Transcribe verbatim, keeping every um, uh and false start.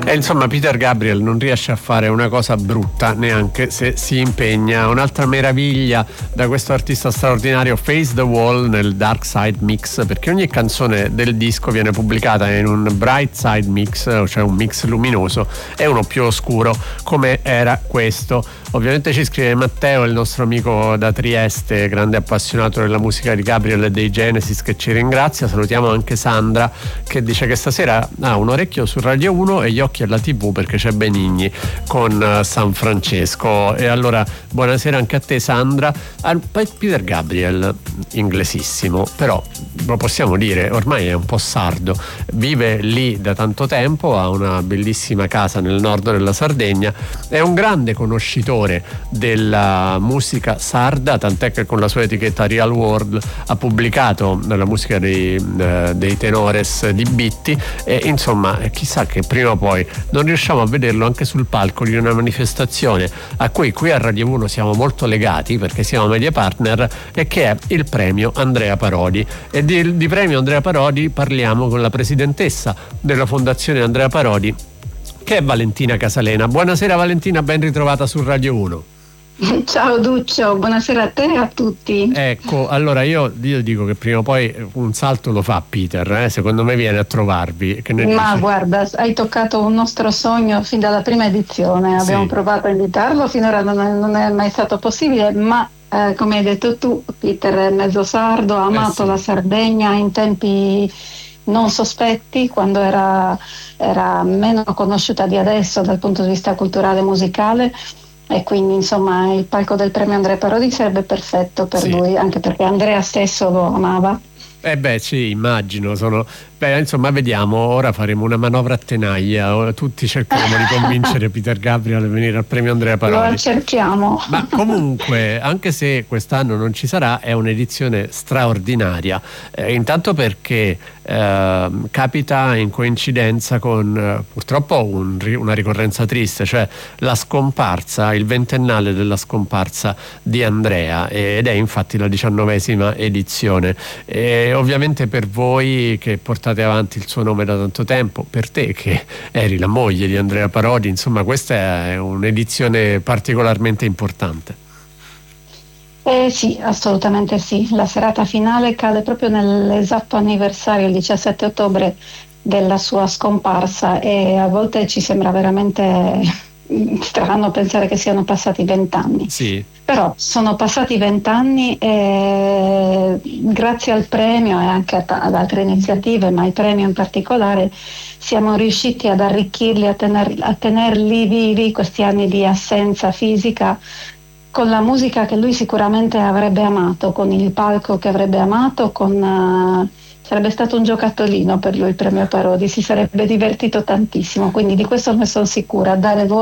E insomma Peter Gabriel non riesce a fare una cosa brutta neanche se si impegna. Un'altra meraviglia da questo artista straordinario, Face the Wall nel Dark Side Mix, perché ogni canzone del disco viene pubblicata in un Bright Side Mix, cioè un mix luminoso, e uno più oscuro, come era questo. Ovviamente ci scrive Matteo, il nostro amico da Trieste, grande appassionato della musica di Gabriel e dei Genesis, che ci ringrazia. Salutiamo anche Sandra, che dice che stasera ha un orecchio su Radio uno e gli occhi alla tivù perché c'è Benigni con uh, San Francesco. E allora buonasera anche a te, Sandra. Al, Peter Gabriel, inglesissimo, però lo possiamo dire, ormai è un po' sardo, vive lì da tanto tempo, ha una bellissima casa nel nord della Sardegna, è un grande conoscitore della musica sarda, tant'è che con la sua etichetta Real World ha pubblicato la musica dei, eh, dei tenores di Bitti, e insomma chissà che prima o poi non riusciamo a vederlo anche sul palco di una manifestazione a cui qui a Radio uno siamo molto legati perché siamo media partner, e che è il premio Andrea Parodi. E di, di premio Andrea Parodi parliamo con la presidentessa della Fondazione Andrea Parodi, che è Valentina Casalena. Buonasera Valentina, ben ritrovata su Radio uno. Ciao Duccio, buonasera a te e a tutti. Ecco, allora io, io dico che prima o poi un salto lo fa Peter, eh? Secondo me viene a trovarvi. Che ne Ma dici? guarda, hai toccato un nostro sogno fin dalla prima edizione, abbiamo Sì. provato a invitarlo, finora non è, non è mai stato possibile, ma eh, come hai detto tu, Peter è mezzo sardo, ha amato Eh sì. la Sardegna in tempi non sospetti, quando era, era meno conosciuta di adesso dal punto di vista culturale e musicale, e quindi insomma il palco del premio Andrea Parodi sarebbe perfetto per Sì. lui, anche perché Andrea stesso lo amava. Eh beh sì, immagino, sono... Beh, insomma, vediamo, ora faremo una manovra a tenaglia, ora tutti cercheremo di convincere Peter Gabriel a venire al premio Andrea Parodi. Lo cerchiamo. Ma comunque, anche se quest'anno non ci sarà, è un'edizione straordinaria, eh, intanto perché eh, capita in coincidenza con eh, purtroppo un, una ricorrenza triste, cioè la scomparsa, il ventennale della scomparsa di Andrea, ed è infatti la diciannovesima edizione. E ovviamente per voi che portate avanti il suo nome da tanto tempo, per te che eri la moglie di Andrea Parodi, insomma questa è un'edizione particolarmente importante. Eh sì, assolutamente sì. La serata finale cade proprio nell'esatto anniversario, il diciassette ottobre, della sua scomparsa, e a volte ci sembra veramente strano pensare che siano passati vent'anni. Sì. Però sono passati vent'anni e grazie al premio e anche ad altre iniziative, ma il premio in particolare, siamo riusciti ad arricchirli, a, tener, a tenerli vivi questi anni di assenza fisica, con la musica che lui sicuramente avrebbe amato, con il palco che avrebbe amato, con... Uh, sarebbe stato un giocattolino per lui il premio Parodi, si sarebbe divertito tantissimo, quindi di questo ne sono sicura, dare voce